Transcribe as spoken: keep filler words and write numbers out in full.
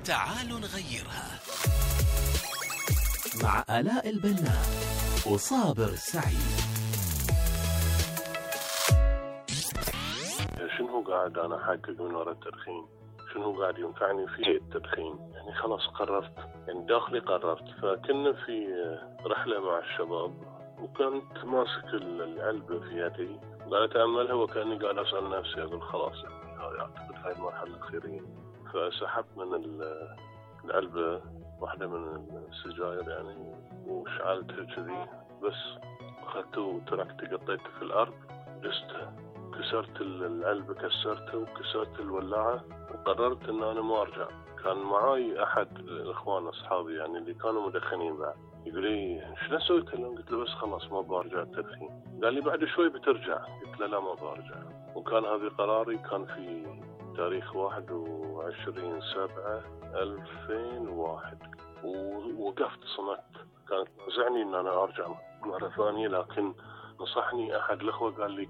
تعالوا نغيرها مع آلاء البناء وصابر السعيد. شنو قاعد أنا أحقق من وراء التدخين؟ شنو قاعد ينفعني في التدخين؟ يعني خلاص قررت، يعني داخلي قررت. فكنا في رحلة مع الشباب وكنت ماسك العلبة في يدي، قاعد أتأملها وكأني قاعد أسأل نفسي، أقول خلاص يعني أعتقد هاي المرحلة الأخيرة. فسحبت من العلبة واحدة من السجاير يعني وشعلتها كذي، بس أخذته وتركته قطيته في الأرض، دستها، كسرت العلبة، كسرتها وكسرت الولاعة، وقررت إن أنا ما أرجع. كان معاي أحد الإخوان أصحابي يعني اللي كانوا مدخنين بعد، يقول لي شنو سويت؟ قلت له بس خلاص ما برجع التدخين. قال لي بعد شوي بترجع. قلت له لا ما برجع. وكان هذا قراري، كان في تاريخ واحد وعشرين سبعة ألفين وواحد، ووقفت صمت. كانت تنزعني إن أنا أرجع مرة ثانية، لكن نصحني أحد الأخوة قال لي